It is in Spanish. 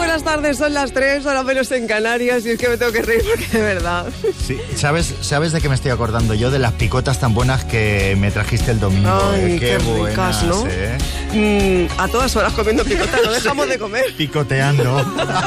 buenas tardes, son las 3, ahora menos en Canarias, y es que me tengo que reír porque de verdad. Sí, ¿sabes de qué me estoy acordando yo? De las picotas tan buenas que me trajiste el domingo. Ay, qué buenas, ricas, ¿no? A todas horas comiendo picotas, no dejamos de comer. Picoteando.